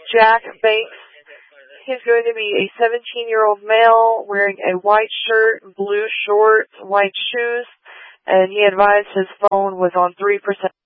Jack Banks. He's going to be a 17-year-old male wearing a white shirt, blue shorts, white shoes, and he advised his phone was on 3%.